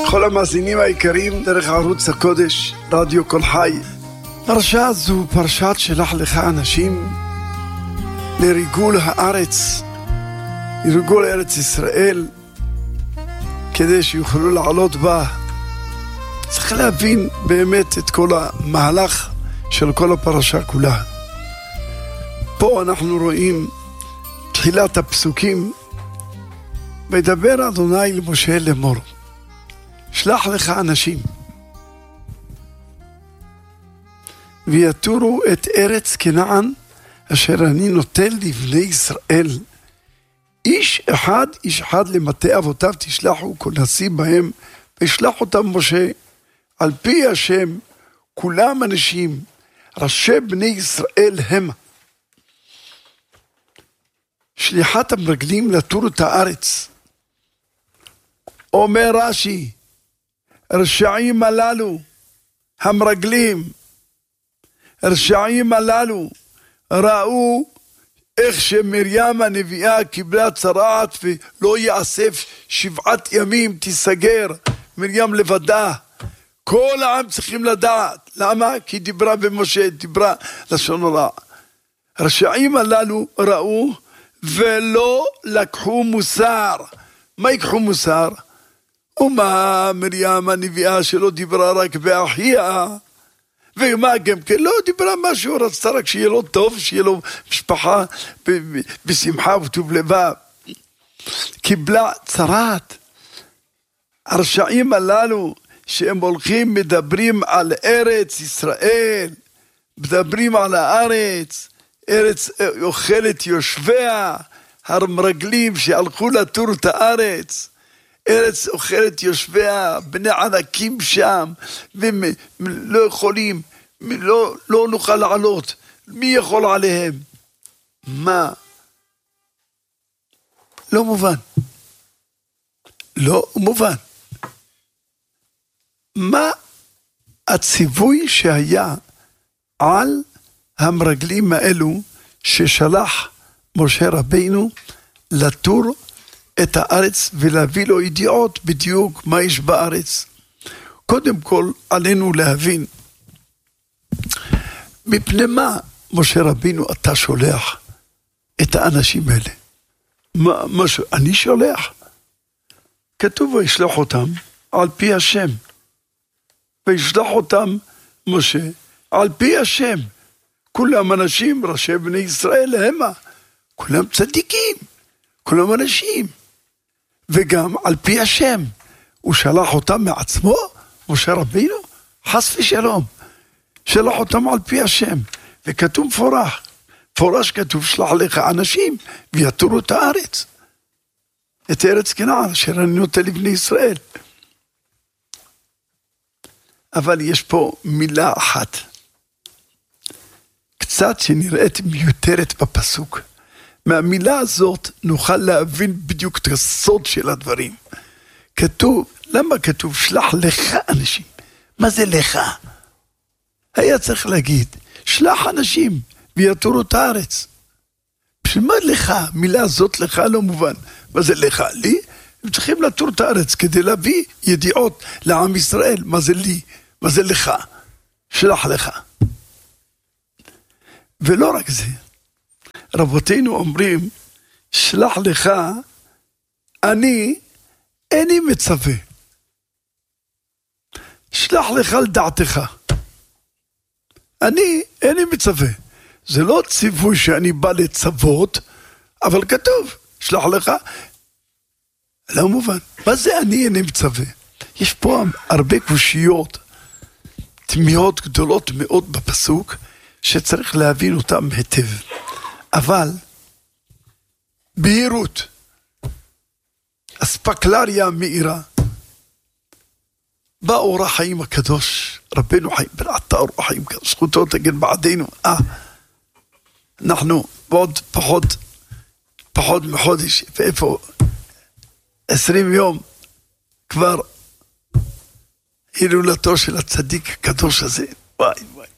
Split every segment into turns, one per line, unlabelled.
כל המאזינים היקרים דרך ערוץ הקודש, רדיו כל חי. פרשה זו פרשת שלח לך אנשים לריגול הארץ, לריגול ארץ ישראל, כדי שיוכלו לעלות בה. צריך להבין באמת את כל המהלך של כל הפרשה כולה. פה אנחנו רואים תחילת הפסוקים, וידבר אדוני למשה לאמור, שלח לך אנשים ויתורו את ארץ כנען אשר אני נותן לבני ישראל, איש אחד למטה אבותיו תשלחו כל נשיא בהם, וישלח אותם משה על פי השם, כולם אנשים ראשי בני ישראל הם. שליחת המרגלים לתור את הארץ. אומר רש"י, הרשעים הללו, המרגלים, הרשעים הללו, ראו איך שמרים הנביאה קיבלה צרעת ולא יאסף 7 ימים, תיסגר, מרים לבדה. כל העם צריכים לדעת. למה? כי דיברה במשה, דיברה לשון הרע. הרשעים הללו ראו ולא לקחו מוסר. מה יקחו מוסר? ומה מרים הנביאה שלא דיברה רק באחיה, ומה גם כן לא דיברה משהו, רצתה רק שיהיה לו טוב, שיהיה לו משפחה בשמחה וטוב לבב. קיבלה צרת. הרשעים הללו שהם הולכים מדברים על ארץ ישראל, מדברים על הארץ, ארץ אוכלת יושביה, המרגלים שהלכו לתור את הארץ, ארץ אוכלת יושביה, בני ענקים שם, ולא יכולים, לא נוכל לעלות, מי יכול עליהם? מה? לא מובן. לא מובן. מה הציווי שהיה על המרגלים האלו ששלח משה רבינו לתור את הארץ ולהביא לו ידיעות בדיוק מה יש בארץ? קודם כל עלינו להבין מפני מה משה רבינו אתה שולח את האנשים האלה. אני שולח? כתוב וישלח אותם על פי השם, וישלח אותם משה על פי השם. כולם אנשים ראשי בני ישראל המה, כולם צדיקים, כולם אנשים, וגם על פי השם. הוא שלח אותם מעצמו, משה רבינו? חס ושלום. שלח אותם על פי השם, וכתוב פורש כתוב שלח לך אנשים ויתורו את הארץ, את ארץ כנען אשר אני נותן לבני ישראל. אבל יש פה מילה אחת קצת שנראית מיותרת בפסוק. מהמילה הזאת נוכל להבין בדיוק את הסוד של הדברים. כתוב, למה כתוב שלח לך אנשים? מה זה לך? היה צריך להגיד שלח אנשים ויתורו את הארץ. בשביל מה לך? מילה הזאת לך לא מובן. מה זה לך? לי? הם צריכים לתור את הארץ כדי להביא ידיעות לעם ישראל. מה זה לי? מה זה לך? שלח לך. ולא רק זה, רבותינו אומרים, שלח לך, איני מצווה. שלח לך לדעתך. איני מצווה. זה לא ציווי שאני בא לצוות, אבל כתוב, שלח לך. לא מובן. מה זה איני מצווה? יש פה הרבה קושיות, תמיהות גדולות מאוד בפסוק, שצריך להבין אותם היטב. אבל בהירות, אספקלריה מאירה, בא אור החיים הקדוש, רבנו חיים בן עטר, אור החיים הקדוש, זכותו תגן בעדינו. אנחנו בעוד פחות מחודש, ואיפה 20 יום כבר הילולתו של הצדיק הקדוש הזה. וואי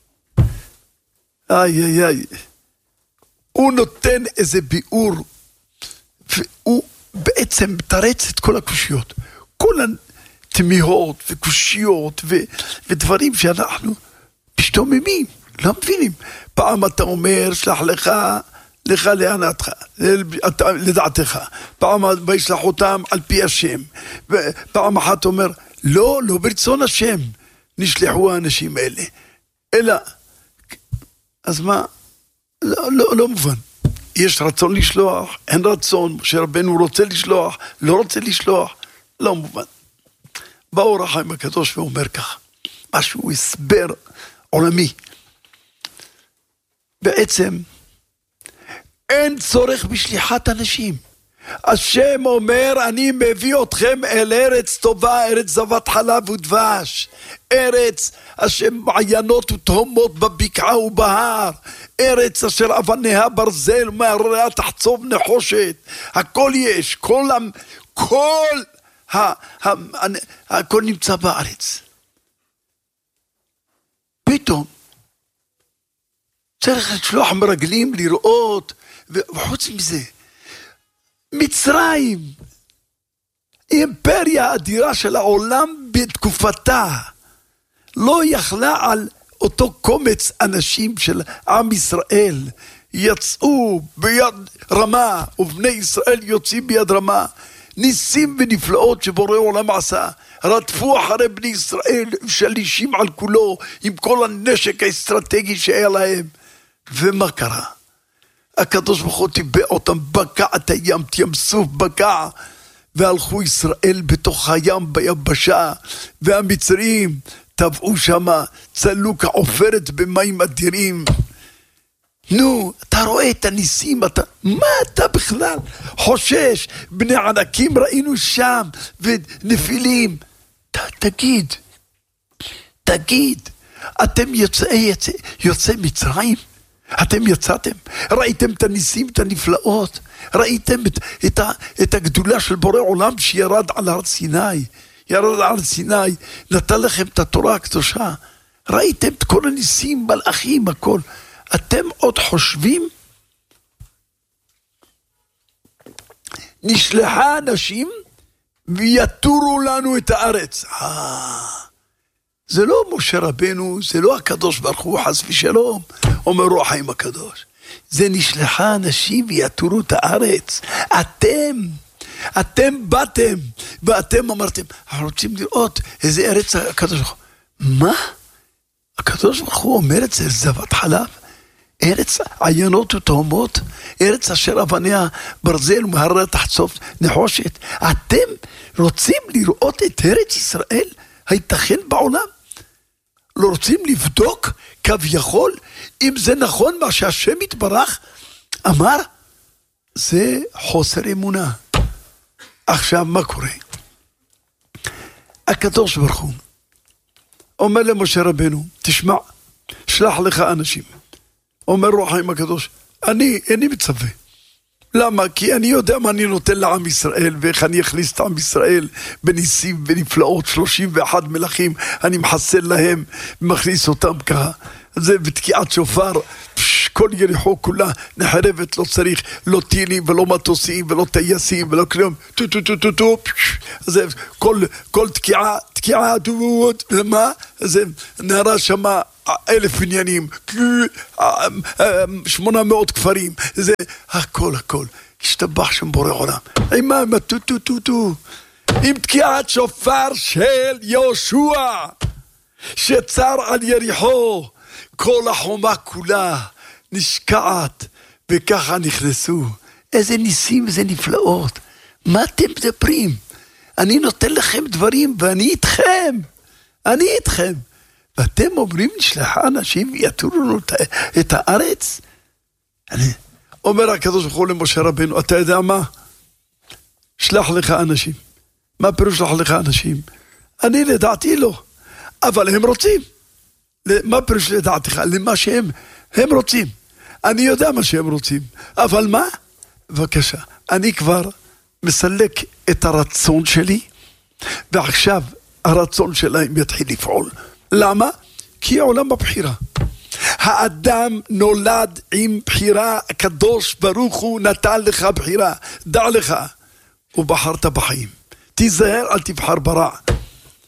וואי, הוא נותן איזה ביאור, והוא בעצם מתרץ את כל הקושיות, כל תמיהות וקושיות ודברים שאנחנו משתוממים, לא מבינים. פעם אתה אומר, שלח לך לענתך, לדעתך. פעם וישלח אותם על פי השם. פעם אחת אומר, לא ברצון השם נשלחו האנשים האלה. אלא, אז מה? לא מובן. יש רצון לשלוח, אין רצון, משה רבנו רוצה לשלוח, לא רוצה לשלוח, לא מובן. באור החיים הקדוש ואומר כך, משהו הסבר עולמי. בעצם, אין צורך בשליחת אנשים. השם אומר, אני מביא אתכם אל ארץ טובה, ארץ זבת חלב ודבש. ארץ אשר מעיינות ותהומות בבקעה ובהר. ארץ אשר אבניה ברזל ומהרריה תחצוב נחושת. הכל יש, הכל נמצא בארץ. פתאום צריך לשלוח מרגלים לראות, וחוץ מזה, מצרים, אימפריה אדירה של העולם בתקופתה, לא יכלה על אותו קומץ אנשים של עם ישראל, יצאו ביד רמה, ובני ישראל יוצאים ביד רמה, ניסים ונפלאות שבורא עולם עשה, רדפו אחרי בני ישראל, שלישים על כולו, עם כל הנשק האסטרטגי שהיה להם. ומה קרה? הקדוש ברוך הוא טיבע אותם, בקע את הים, ים סוף בקע, והלכו ישראל בתוך הים ביבשה, והמצרים טבעו שמה, צלו כעופרת במים אדירים. נו, אתה רואה את הניסים, מה אתה בכלל חושש? בני ענקים ראינו שם, ונפילים. תגיד, אתם יוצאי מצרים? אתם יצאתם? ראיתם את הניסים, את הנפלאות? ראיתם את הגדולה של בורא עולם שירד על הר סיני? ירד על סיני, נתן לכם את התורה הקדושה. ראיתם את כל הניסים, מלאכים, הכל. אתם עוד חושבים? נשלחה אנשים ויתורו לנו את הארץ. זה לא משה רבנו, זה לא הקדוש ברוך הוא חס ושלום, אומר רוח חיים הקדוש. זה נשלחה אנשים ויתורו את הארץ. אתם באתם, ואתם אמרתם, אנחנו רוצים לראות איזה ארץ הקדוש ברוך הוא. מה? הקדוש ברוך הוא אומר את זה, זבת חלב? ארץ עיינות ותהומות, ארץ אשר אבניה ברזל ומהרריה תחצוב נחושת. אתם רוצים לראות את ארץ ישראל? הייתכן בעולם? לא רוצים לבדוק כביכול אם זה נכון מה שהשם יתברך אמר? זה חוסר אמונה. עכשיו מה קורה? הקדוש ברוך הוא אומר למשה רבנו, תשמע, שלח לך אנשים. אומר רוח חיים הקדוש, אני מצווה. למה? כי אני יודע מה אני נותן לעם ישראל, ואיך אני אכניס את עם ישראל בניסים ונפלאות, 31 מלכים, אני מחסל להם, מכניס אותם ככה. זה בתקיעת שופר, כל יריחו כולה נחרבת, לא צריך, לא טילים ולא מטוסים ולא טייסים ולא כלום, זה כל תקיעה, מה? זה נהרה שמה 1,000 בניינים, 800 כפרים, זה הכל, השתבח שם בורא עולם. מה, עם תקיעת שופר של יהושע, שצר על יריחו, כל החומה כולה נשקעת, וככה נכנסו. איזה ניסים, איזה נפלאות. מה אתם מדברים? אני נותן לכם דברים, ואני איתכם. ואתם אומרים, נשלחה אנשים ויתורו לנו את הארץ? אומר הקדוש ברוך הוא למשה רבנו, אתה יודע מה? שלח לך אנשים. מה פירוש שלח לך אנשים? אני לדעתי לא, אבל הם רוצים. מה פירוש לדעתך? למה שהם רוצים. אני יודע מה שהם רוצים, אבל מה? בבקשה, אני כבר מסלק את הרצון שלי, ועכשיו הרצון שלהם יתחיל לפעול. למה? כי העולם בבחירה. האדם נולד עם בחירה, הקדוש ברוך הוא נתן לך בחירה. דע לך, ובחרת בחיים. תיזהר, אל תבחר ברע.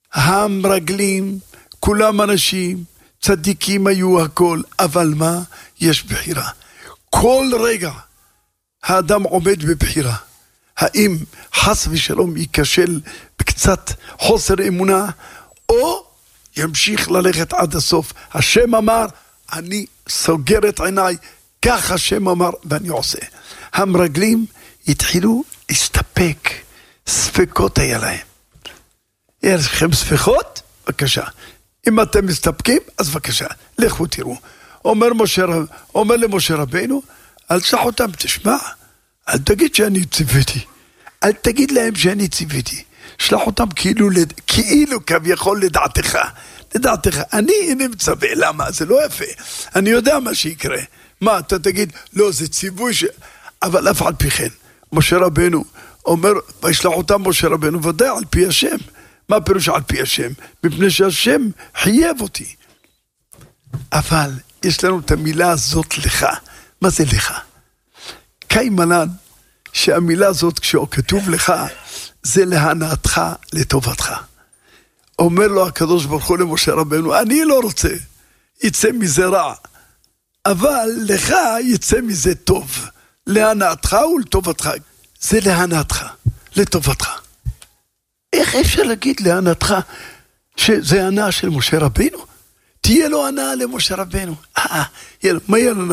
המרגלים, כולם אנשים, צדיקים היו הכל, אבל מה? יש בחירה. כל רגע האדם עומד בבחירה. האם חס ושלום ייכשל בקצת חוסר אמונה, או ימשיך ללכת עד הסוף. השם אמר, אני סוגר את עיניי, כך השם אמר ואני עושה. המרגלים התחילו להסתפק, ספקות היה להם. יש לכם ספקות? בבקשה. אם אתם מסתפקים, אז בבקשה, לכו תראו. אומר למשה רבינו, אל תשלח אותם, תשמע, אל תגיד שאני ציוויתי. אל תגיד להם שאני ציוויתי. שלח אותם כאילו כביכול לדעתך. אני איני מצווה, למה? זה לא יפה. אני יודע מה שיקרה. מה, אתה תגיד, לא, זה ציווי אבל אף על פי כן. משה רבינו אומר, וישלח אותם משה רבינו, ודאי על פי השם. מה פירוש על פי השם? מפני שהשם חייב אותי. אבל יש לנו את המילה הזאת לך. מה זה לך? קיימנן, שהמילה הזאת כשכתוב לך, זה להנאתך לטובתך. אומר לו הקדוש ברוך הוא למשה רבנו, אני לא רוצה, יצא מזה רע, אבל לך יצא מזה טוב, להנאתך ולטובתך. זה להנאתך, לטובתך. איך אפשר להגיד להנאתך שזה הנאה של משה רבנו? תהיה לו הנאה למשה רבנו. מה יהיה לו?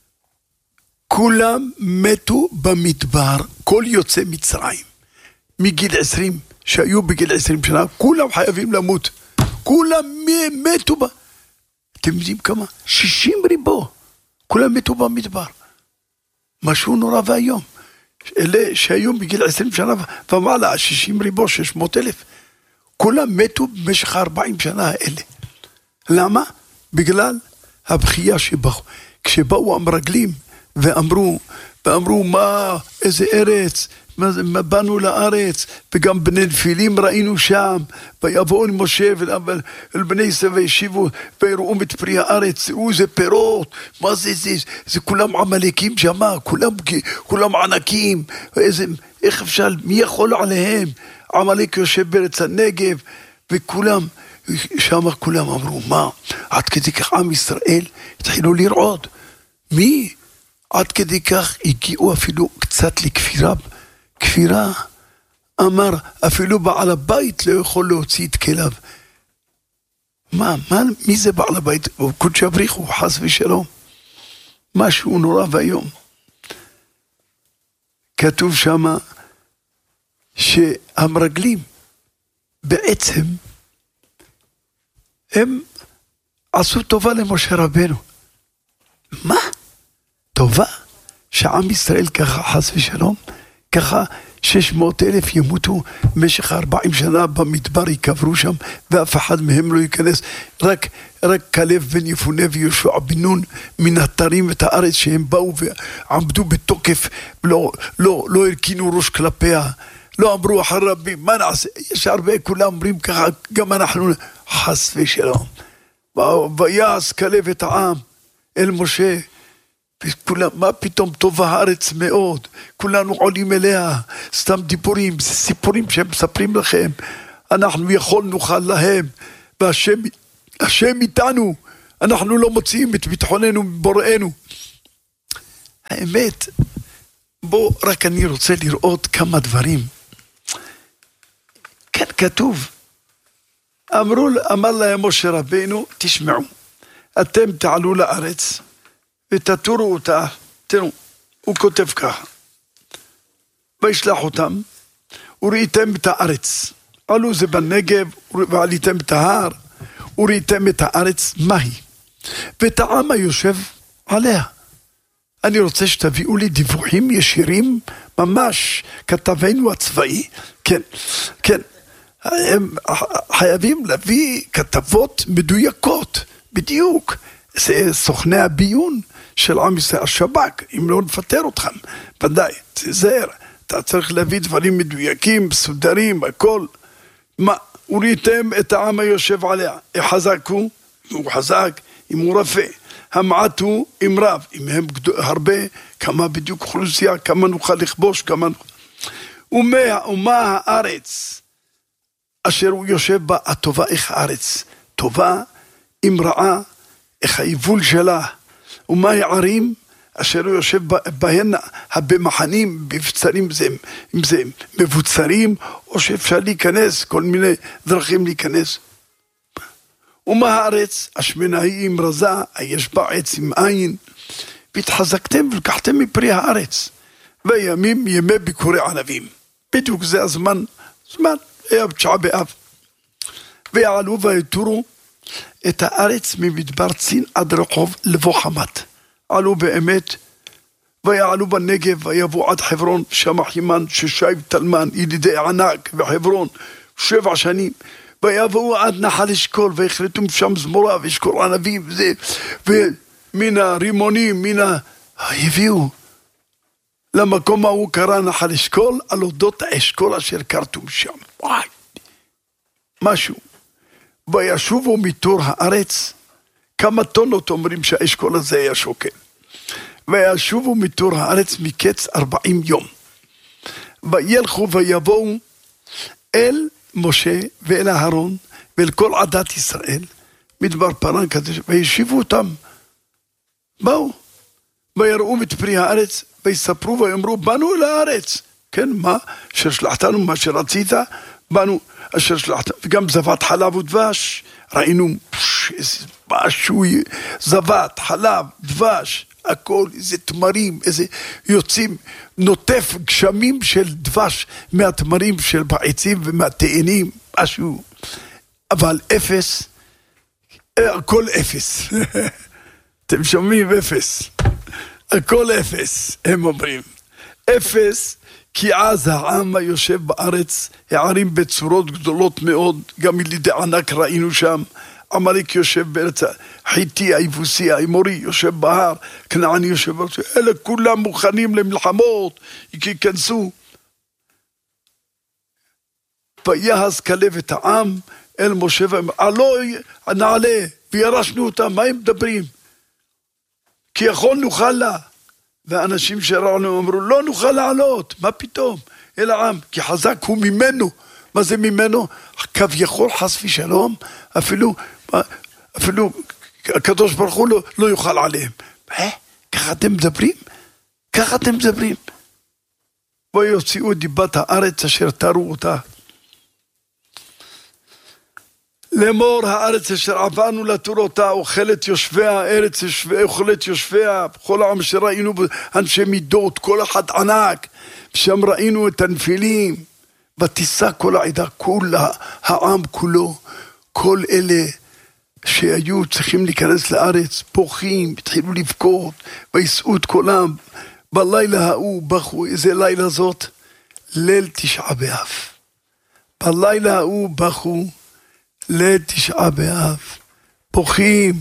כולם מתו במדבר, כל יוצא מצרים, מגיל 20, שהיו בגיל 20 שנה, כולם חייבים למות. כולם מתו אתם יודעים כמה? 60 ריבו. כולם מתו במדבר. משהו נורא והיום. אלה שהיו בגיל 20 שנה ומעלה, 60 ריבו, 600,000. כולם מתו במשך 40 שנה האלה. למה? בגלל הבחייה שבאו. כשבאו המרגלים ואמרו מה, איזה ארץ, מה באנו לארץ, וגם בני נפילים ראינו שם, ויבואו אל משה ואל בני ישראל וישיבו, ויראו את פרי הארץ, תראו איזה פירות, מה זה כולם עמלקים שם, כולם ענקים, איך אפשר, מי יכול עליהם? עמלק יושב בארץ הנגב, וכולם, שם כולם אמרו, מה? עד כדי כך עם ישראל התחילו לרעוד. מי? עד כדי כך הגיעו אפילו קצת לכפירה. כפירה, אמר, אפילו בעל הבית לא יכול להוציא את כליו. מי זה בעל הבית? קודש הבריחו, חס ושלום. משהו נורא והיום. כתוב שמה שהמרגלים בעצם הם עשו טובה למשה רבנו. מה? טובה? שעם ישראל ככה חס ושלום, ככה 600,000 ימותו במשך 40 שנה במדבר, יקברו שם, ואף אחד מהם לא ייכנס, רק כלב בן יפונה ויהושע בן נון מן התרים את הארץ שהם באו ועמדו בתוקף, לא הרכינו ראש כלפיה, לא אמרו אחר רבים, מה נעשה? יש הרבה, כולם אומרים ככה, גם אנחנו, חס ושלום. ויעש כלב את העם אל משה, וכולם, מה פתאום טוב הארץ מאוד, כולנו עולים אליה, סתם דיבורים, סיפורים שהם מספרים לכם, אנחנו יכול נוכל להם, והשם איתנו, אנחנו לא מוציאים את ביטחוננו מבוראנו. האמת, רק אני רוצה לראות כמה דברים. כאן כתוב, אמר להם משה רבינו, תשמעו, אתם תעלו לארץ, ותתורו אותה, תראו, הוא כותב ככה, וישלח אותם, וראיתם את הארץ, עלו זה בנגב, ועליתם את ההר, וראיתם את הארץ, מהי? ואת העם היושב עליה. אני רוצה שתביאו לי דיווחים ישירים, ממש, כתבנו הצבאי, כן, הם חייבים להביא כתבות מדויקות, בדיוק, זה סוכני הביון של עם ישראל, השב"כ, אם לא נפטר אותם, ודאי, תזהר, אתה צריך להביא דברים מדויקים, מסודרים, הכל. מה, וראיתם את העם היושב עליה, החזק הוא חזק, אם הוא רפה, המעט הוא אם רב, אם הם הרבה, כמה בדיוק אוכלוסייה, כמה נוכל לכבוש, כמה נוכל. ומה הארץ אשר הוא יושב בה, הטובה איך הארץ, טובה עם רעה, איך היבול שלה, ומה יערים, אשר הוא יושב בהן במחנים, מבצרים, אם זה מבוצרים, או שאפשר להיכנס, כל מיני דרכים להיכנס. ומה הארץ, השמנה היא עם רזה, יש בה עץ עם עין, והתחזקתם ולקחתם מפרי הארץ, וימים ימי ביקורי ענבים. בדיוק זה הזמן, היה בתשעה באב. ויעלו ויתורו את הארץ ממדבר צין עד רחוב לבוא חמת. עלו באמת, ויעלו בנגב, ויבואו עד חברון, שם חימן, ששייב תלמן, ילידי ענק וחברון, 7 שנים, ויבואו עד נחל אשכול, והחלטו שם זמורה, ואשכול ענבים, ומן הרימונים, הביאו, למקום ההוא קרא נחל אשכול, על אודות האשכול אשר קרתום שם. וואי, משהו. וישובו מתור הארץ, כמה טונות אומרים שהאשכול הזה היה שוקל. וישובו מתור הארץ מקץ 40 יום. וילכו ויבואו אל משה ואל אהרון ואל כל עדת ישראל, מדבר פרן קדש, וישיבו אותם. באו, ויראו את פרי הארץ, ויספרו ויאמרו, באנו אל הארץ. כן, מה? אשר שלחתנו, מה שרצית, באנו, אשר שלחתנו, וגם זבת חלב ודבש, ראינו איזה משהו, זבת, חלב, דבש, הכל, איזה תמרים, איזה יוצאים, נוטף גשמים של דבש, מהתמרים של בעצים ומהתאנים, משהו, אבל אפס, הכל אפס. אתם שומעים? אפס. הכל אפס, הם אומרים. אפס, כי אז העם היושב בארץ, הערים בצורות גדולות מאוד, גם ילידי ענק ראינו שם, עמלק יושב בארץ, חיטי, היבוסי, האמורי יושב בהר, כנעני יושב בארץ, אלה כולם מוכנים למלחמות, ייכנסו. ויהס כלב את העם אל משה ואמר, עלוי נעלה, וירשנו אותם, מה הם מדברים? כי יכול נוכל לה. והאנשים שראינו אמרו, לא נוכל לעלות, מה פתאום? אל העם, כי חזק הוא ממנו. מה זה ממנו? כביכול חס ושלום, אפילו הקדוש ברוך הוא לא יוכל עליהם. ככה אתם מדברים? ככה אתם מדברים? ויוציאו דיבת הארץ אשר תרו אותה. לאמור הארץ אשר עברנו לתור אותה, אוכלת יושביה, ארץ אוכלת יושביה, בכל העם שראינו אנשי מידות, כל אחד ענק, שם ראינו את הנפילים, ותיסע כל העדה, כל העם כולו, כל אלה שהיו צריכים להיכנס לארץ, פוחים, התחילו לבכות, ויסעו את כולם, בלילה ההוא בכו, איזה לילה זאת? ליל תשעה באב. בלילה ההוא בכו, ליל תשעה באב, פוחים,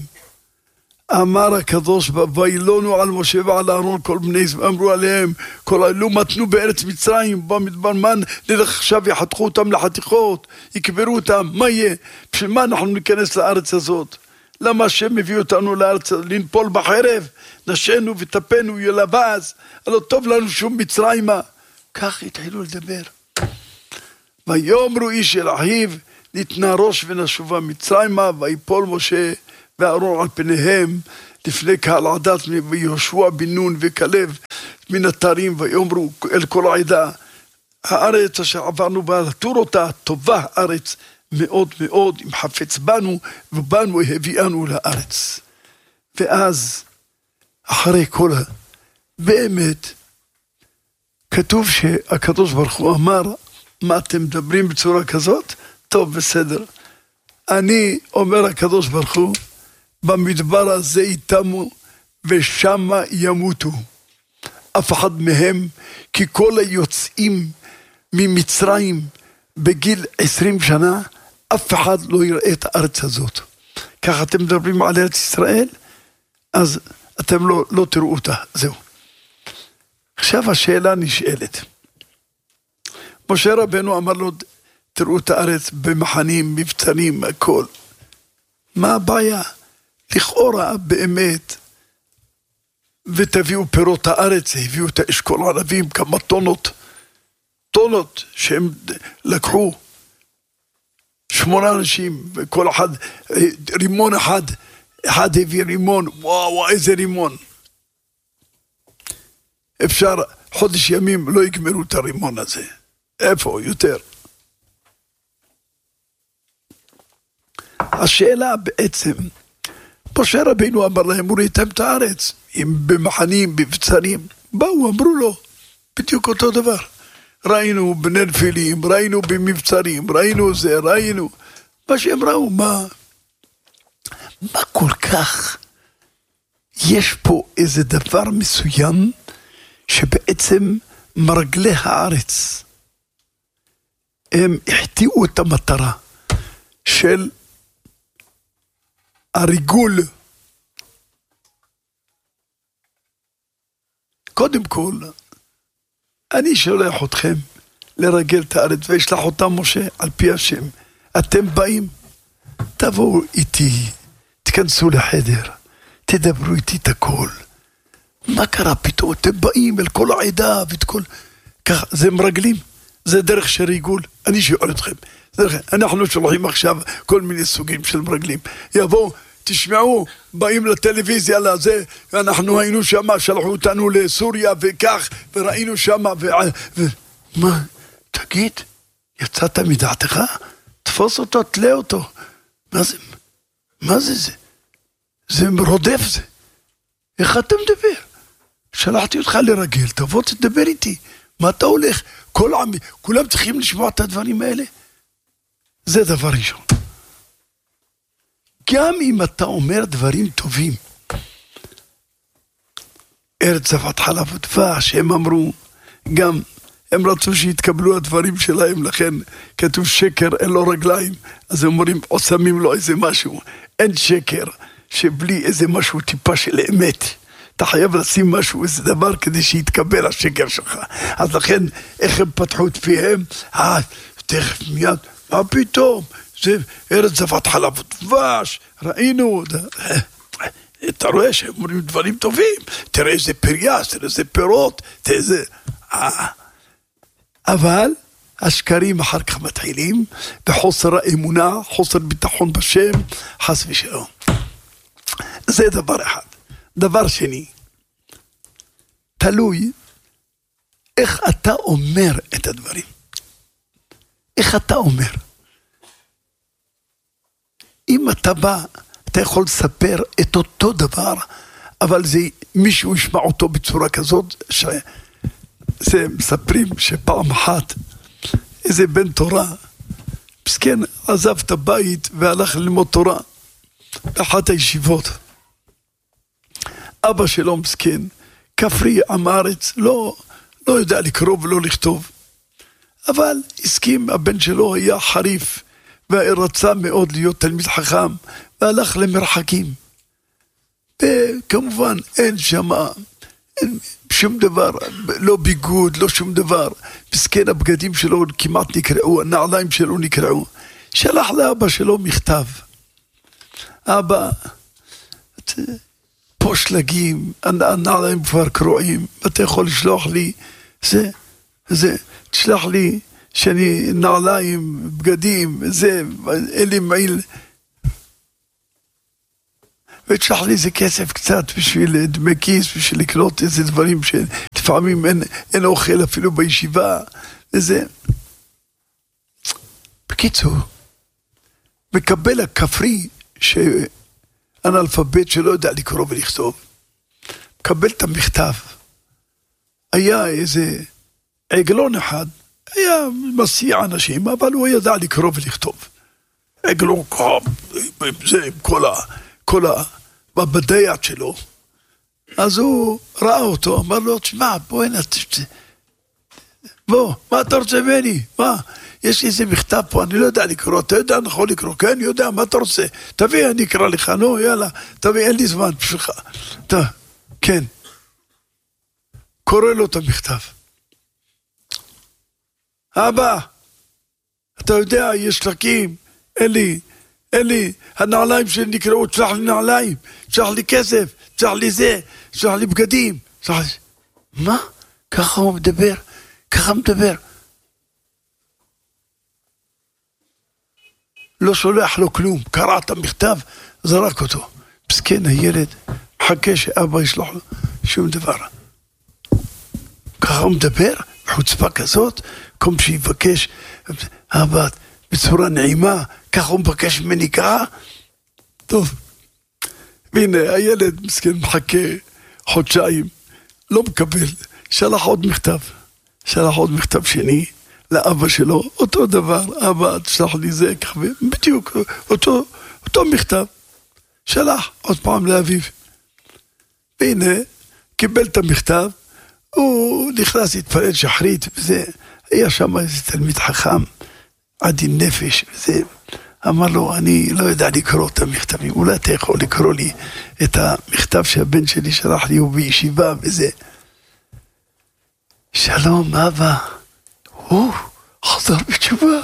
אמר הקדוש, וילונו על משה ועל אהרון כל בני ישראל, אמרו עליהם, כל אלו מתנו בארץ מצרים, במדבר מן, נלך עכשיו יחתכו אותם לחתיכות, יקברו אותם, מה יהיה? בשביל מה אנחנו ניכנס לארץ הזאת? למה השם מביא אותנו לארץ, לנפול בחרב, נשנו וטפנו ילבז, לא טוב לנו שום מצרימה. כך התחילו לדבר. ויאמרו איש אל אחיו, נתנה ראש ונשובה מצרימה, ויפול משה ואהרון על פניהם, לפני קהל עדת, ויהושע בן נון וכלב מן התרים, ויאמרו אל כל העדה, הארץ אשר עברנו בה, לתור אותה, טובה הארץ מאוד מאוד, אם חפץ בנו, ובנו הביאנו לארץ. ואז, אחרי כל באמת, כתוב שהקדוש ברוך הוא אמר, מה אתם מדברים בצורה כזאת? טוב, בסדר. אני אומר הקדוש ברוך הוא, במדבר הזה איתמו, ושמה ימותו. אף אחד מהם, כי כל היוצאים ממצרים בגיל 20 שנה, אף אחד לא יראה את הארץ הזאת. ככה אתם מדברים על ארץ ישראל, אז אתם לא תראו אותה, זהו. עכשיו השאלה נשאלת. משה רבנו אמר לו, תראו את הארץ במחנים, מבצרים, הכל. מה הבעיה? לכאורה באמת, ותביאו פירות הארץ, הביאו את האשכול ענבים, כמה טונות שהם לקחו, 8 אנשים, וכל אחד, רימון אחד הביא רימון, וואו, איזה רימון. אפשר חודש ימים לא יגמרו את הרימון הזה. איפה? יותר. השאלה בעצם, משה רבינו אמר להם, וראיתם את הארץ, אם במחנים, בבצרים, באו, אמרו לו, בדיוק אותו דבר. ראינו בנפילים, ראינו במבצרים, ראינו זה, ראינו. מה שהם ראו, מה כל כך? יש פה איזה דבר מסוים, שבעצם מרגלי הארץ, הם החטיאו את המטרה של הריגול. קודם כל, אני שולח אתכם לרגל את הארץ, וישלח אותם משה על פי השם. אתם באים, תבואו איתי, תכנסו לחדר, תדברו איתי את הכל. מה קרה פתאום? אתם באים אל כל העדה ואת כל... ככה, זה מרגלים, זה דרך של ריגול. אני שואל אתכם, אנחנו שולחים עכשיו כל מיני סוגים של מרגלים. יבואו, תשמעו, באים לטלוויזיה לזה, ואנחנו היינו שם, שלחו אותנו לסוריה וכך, וראינו שם, מה? תגיד, יצאת מדעתך? תפוס אותו, תלה אותו. מה זה? זה רודף זה. איך אתה מדבר? שלחתי אותך לרגל, תבוא תדבר איתי. מה אתה הולך? כולם צריכים לשמוע את הדברים האלה. זה דבר ראשון. גם אם אתה אומר דברים טובים, ארץ זבת חלב ודבש, הם אמרו, גם הם רצו שיתקבלו הדברים שלהם, לכן כתוב שקר אין לו רגליים, אז הם אומרים, שמים לו איזה משהו. אין שקר שבלי איזה משהו טיפה של אמת. אתה חייב לשים משהו, איזה דבר, כדי שיתקבל השקר שלך. אז לכן, איך הם פתחו את פיהם? תכף מיד, מה פתאום? זה ארץ זבת חלב ודבש, ראינו, אתה רואה שהם אומרים דברים טובים, תראה איזה פריה, תראה איזה פירות, תראה איזה... אבל השקרים אחר כך מתחילים, בחוסר האמונה, חוסר ביטחון בשם, חס ושלום. זה דבר אחד. דבר שני, תלוי איך אתה אומר את הדברים. איך אתה אומר. אם אתה בא, אתה יכול לספר את אותו דבר, אבל זה מישהו ישמע אותו בצורה כזאת, זה מספרים שפעם אחת איזה בן תורה, מסכן עזב את הבית והלך ללמוד תורה באחת הישיבות. אבא שלו מסכן, כפרי עם הארץ, לא יודע לקרוא ולא לכתוב. אבל הסכים, הבן שלו היה חריף, ורצה מאוד להיות תלמיד חכם, והלך למרחקים. וכמובן אין שם, אין שום דבר, לא ביגוד, לא שום דבר. מסכן, הבגדים שלו כמעט נקרעו, הנעליים שלו נקרעו. שלח לאבא שלו מכתב. אבא, פה שלגים, הנעליים כבר קרועים, אתה יכול לשלוח לי, תשלח לי שאני נעליים, בגדים, אין לי מעיל, ותשלח לי איזה כסף קצת בשביל דמי כיס, בשביל לקנות איזה דברים שלפעמים אין אוכל אפילו בישיבה, וזה. בקיצור, מקבל הכפרי אנאלפבית שלא יודע לקרוא ולכתוב, מקבל את המכתב. היה איזה עגלון אחד, היה מסיע אנשים, אבל הוא ידע לקרוא ולכתוב. עגלון קרוב, זה עם כל הבדעת שלו. אז הוא ראה אותו, אמר לו, תשמע, בוא הנה, בוא, מה אתה רוצה ממני? מה? יש לי איזה מכתב פה, אני לא יודע לקרוא, אתה יודע, אני יכול לקרוא, כן, אני יודע, מה אתה רוצה? תביא, אני אקרא לך, נו, יאללה, תביא, אין לי זמן בשבילך. כן. קורא לו את המכתב. אבא, אתה יודע, יש שלקים, אין לי, הנעליים שלי נקראו, תשלח לי נעליים, תשלח לי כסף, תשלח לי זה, תשלח לי בגדים. מה? ככה הוא מדבר, ככה מדבר. לא שולח לו כלום, קרא את המכתב, זרק אותו. מסכן הילד, מחכה שאבא ישלח לו שום דבר. ככה הוא מדבר, חוצפה כזאת, כמו שיבקש, אבא, בצורה נעימה, ככה הוא מבקש ממני ככה. טוב, והנה הילד מסכן מחכה חודשיים, לא מקבל, שלח עוד מכתב שני לאבא שלו, אותו דבר, אבא תשלח לי זה, ככה, בדיוק, אותו מכתב, שלח עוד פעם לאביו. והנה, קיבל את המכתב, הוא נכנס להתפלל שחרית, וזה, היה שם איזה תלמיד חכם, עדין נפש, וזה, אמר לו, אני לא יודע לקרוא את המכתבים, אולי אתה יכול לקרוא לי את המכתב שהבן שלי שלח לי, הוא בישיבה, וזה. שלום, אבא. חזר בתשובה.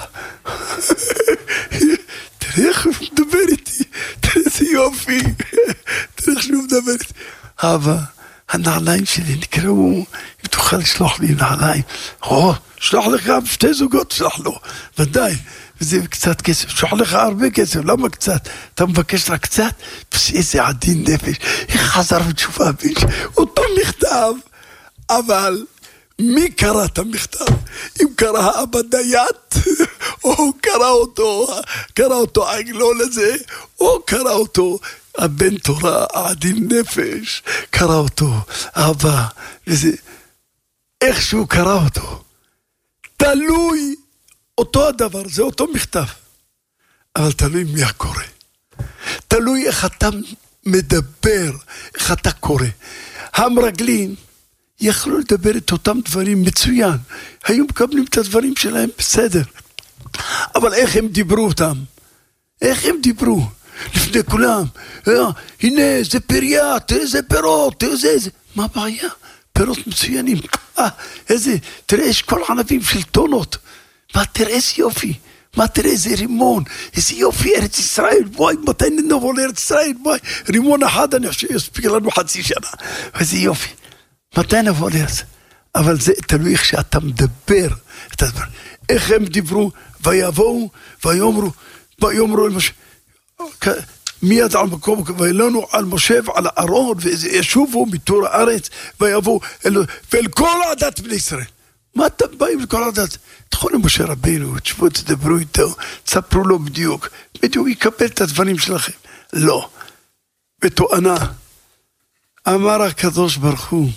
תראה איך הוא מדבר איתי, תראה איזה יופי, תראה איך שהוא מדבר איתי. אבא, הנעליים שלי נקראו, אם תוכל לשלוח לי נעליים. שלח לך שתי זוגות, שלח לו, ודאי. וזה קצת כסף, שלח לך הרבה כסף, למה קצת? אתה מבקש רק קצת? איזה עדין נפש, איך חזר בתשובה ביש, אותו מכתב, אבל מי קרא את המכתב? אם קרא האבא דיית, או קרא אותו העגלון הזה, או קרא אותו הבן תורה, עדין נפש, קרא אותו, אבא, וזה, איך שהוא קרא אותו, תלוי, אותו הדבר, זה אותו מכתב, אבל תלוי מי הקורא, תלוי איך אתה מדבר, איך אתה קורא. המרגלים יכלו לדבר את אותם דברים מצוין, היו מקבלים את הדברים שלהם בסדר, אבל איך הם דיברו אותם? איך הם דיברו? לפני כולם, הנה זה פריה, תראה זה פירות, תראה זה, מה הבעיה? פירות מצוינים, איזה, תראה יש כל ענבים של טונות, מה תראה איזה יופי, מה תראה איזה רימון, איזה יופי ארץ ישראל, בואי, מתי נבוא לארץ ישראל, בואי, רימון אחד אני חושב יספיק לנו חצי שנה, איזה יופי, מתי נבוא לארץ, אבל זה תלוי איך שאתה מדבר, איך הם דיברו, ויבואו, ויאמרו אל משה, מיד על מקום, וילונו על משה ועל אהרון, וישובו מתור הארץ, ויבואו ואל כל עדת בני ישראל. מה אתם באים לכל עדת? תחו למשה רבינו, תשבו, תדברו איתו, תספרו לו בדיוק, יקבל את הדברים שלכם. לא. בתואנה, אמר הקדוש ברוך הוא,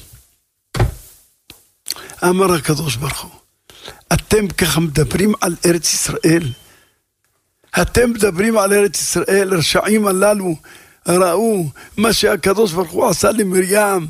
אתם ככה מדברים על ארץ ישראל, אתם מדברים על ארץ ישראל, הרשעים הללו ראו מה שהקדוש ברוך הוא עשה למרים,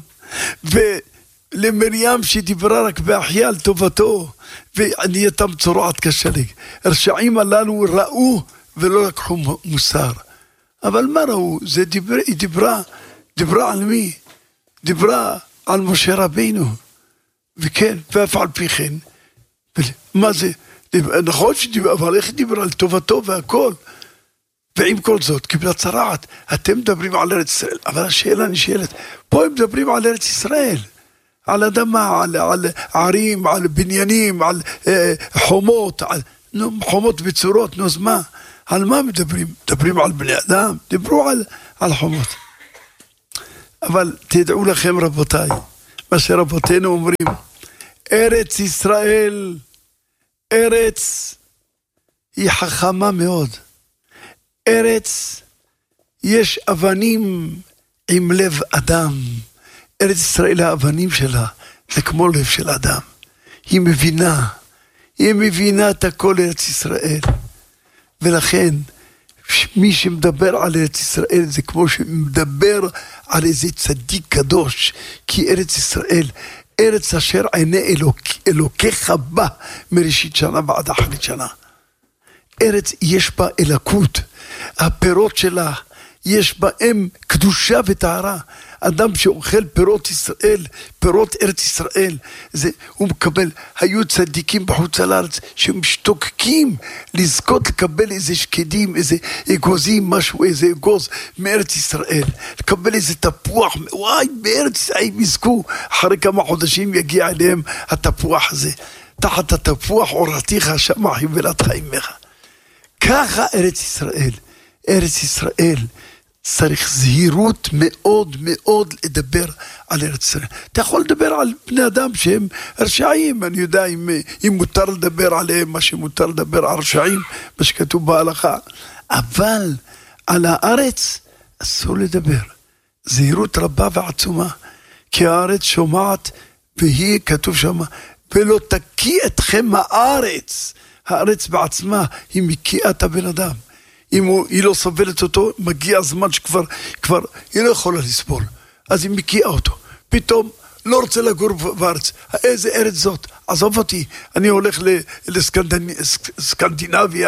ולמרים שדיברה רק באחיה על טובתו, ונהייתם צורעת קשה לי. הרשעים הללו ראו ולא לקחו מוסר. אבל מה ראו? זה דיברה על מי? דיברה על משה רבינו. וכן, ואף על פי כן. מה זה? נכון שדיבר, אבל איך דיבר על טובתו והכל, ועם כל זאת קיבלה צרעת. אתם מדברים על ארץ ישראל, אבל השאלה נשאלת, פה הם מדברים על ארץ ישראל, על אדמה, על ערים, על בניינים, על חומות, חומות בצורות, נו, אז מה? על מה מדברים? מדברים על בני אדם, דיברו על חומות. אבל תדעו לכם רבותיי, מה שרבותינו אומרים, ארץ ישראל, ארץ היא חכמה מאוד. ארץ יש אבנים עם לב אדם. ארץ ישראל האבנים שלה זה כמו לב של אדם. היא מבינה את הכל ארץ ישראל. ולכן מי שמדבר על ארץ ישראל זה כמו שמדבר על איזה צדיק קדוש. כי ארץ ישראל, ארץ אשר עיני אלוקיך בה מראשית שנה ועד אחרית שנה. ארץ יש בה אלוקות, הפירות שלה יש בהם קדושה וטהרה. אדם שאוכל פירות ישראל, פירות ארץ ישראל, הוא מקבל, היו צדיקים בחוץ לארץ שמשתוקקים לזכות לקבל איזה שקדים, איזה אגוזים, משהו, איזה אגוז מארץ ישראל, לקבל איזה תפוח, וואי, בארץ ישראל יזכו, אחרי כמה חודשים יגיע אליהם התפוח הזה, תחת התפוח אורתיך שמע חבלת חיימך. ככה ארץ ישראל. ארץ ישראל צריך זהירות מאוד מאוד לדבר על ארץ ישראל. אתה יכול לדבר על בני אדם שהם רשעים, אני יודע אם מותר לדבר עליהם מה שמותר לדבר על רשעים, מה שכתוב בהלכה, אבל על הארץ אסור לדבר. זהירות רבה ועצומה, כי הארץ שומעת, והיא כתוב שם, ולא תקיא אתכם הארץ. הארץ בעצמה היא מקיאה את הבן אדם. אם היא לא סובלת אותו, מגיע הזמן שכבר היא לא יכולה לסבול. אז היא מקיאה אותו. פתאום לא רוצה לגור בארץ. איזה ארץ זאת? עזוב אותי. אני הולך לסקנדינביה,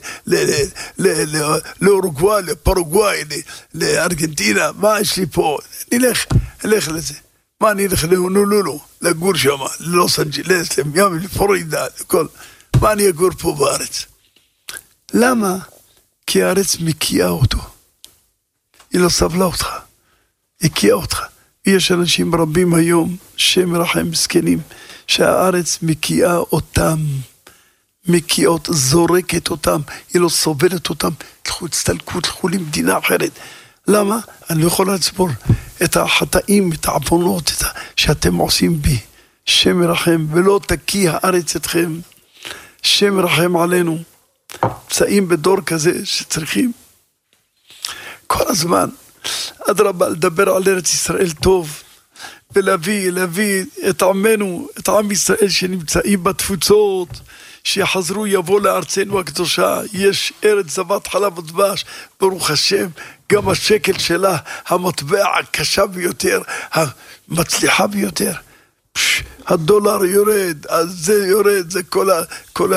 לאורוגוואי, לפרוגוואי, לארגנטינה. מה יש לי פה? נלך לזה. מה אני אלך להונולולו, לגור שם, ללוס אנג'לס, למיאמי, לפלורידה, לכל. מה אני אגור פה בארץ? למה? כי הארץ מקיאה אותו. היא לא סבלה אותך. היא קיאה אותך. יש אנשים רבים היום, שם רחם מסכנים, שהארץ מקיאה אותם. מקיאות, זורקת אותם. היא לא סובלת אותם. תלכו, תסתלקו, תלכו למדינה אחרת. למה? אני לא יכול לסבור את החטאים, את העוונות שאתם עושים בי. שם רחם, ולא תקיא הארץ אתכם. שם רחם עלינו. נמצאים בדור כזה שצריכים כל הזמן אדרבה לדבר על ארץ ישראל טוב, ולהביא את עמנו, את עם ישראל שנמצאים בתפוצות, שיחזרו יבוא לארצנו הקדושה. יש ארץ זבת חלב ודבש, ברוך השם. גם השקל שלה, המטבע הקשה ביותר, המצליחה ביותר, הדולר יורד, זה יורד, זה כל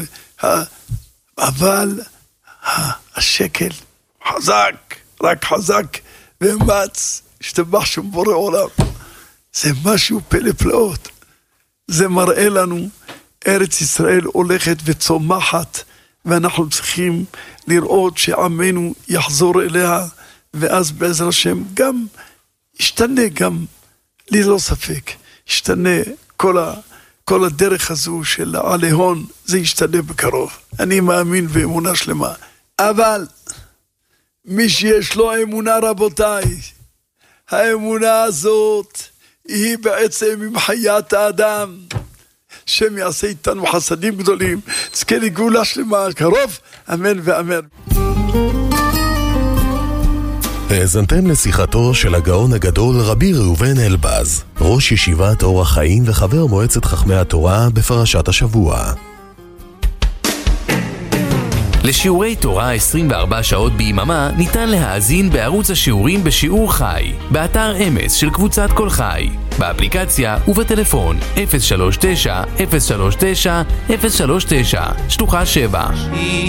אבל השקל חזק, רק חזק ואמץ, השתבח שם בורא עולם. זה משהו פלא פלאות. זה מראה לנו ארץ ישראל הולכת וצומחת, ואנחנו צריכים לראות שעמנו יחזור אליה, ואז בעזר השם גם ישתנה, גם ללא ספק ישתנה כל הדרך הזו של עליהון, זה ישתנה בקרוב. אני מאמין באמונה שלמה. אבל מי שיש לו אמונה, רבותיי, האמונה הזאת היא בעצם עם חיית האדם. שם יעשה איתנו חסדים גדולים, זכה לגאולה שלמה קרוב, אמן ואמן.
האזנתם לשיחתו של הגאון הגדול רבי ראובן אלבז, ראש ישיבת אור החיים וחבר מועצת חכמי התורה בפרשת השבוע.
לשיעורי תורה 24 שעות ביממה ניתן להאזין בערוץ השיעורים בשיעור חי, באתר אמס של קבוצת כל חי, באפליקציה ובטלפון 039-039-039, שלוחה 7.